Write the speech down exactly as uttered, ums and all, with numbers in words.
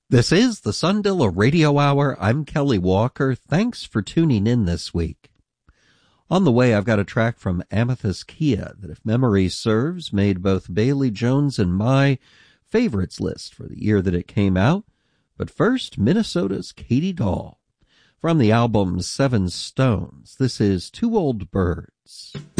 This is the Sundilla Radio Hour. I'm Kelly Walker. Thanks for tuning in this week. On the way, I've got a track from Amethyst Kia that, if memory serves, made both Bailey Jones and my favorites list for the year that it came out. But first, Minnesota's Katie Dahl. From the album Seven Stones, this is Two Old Birds.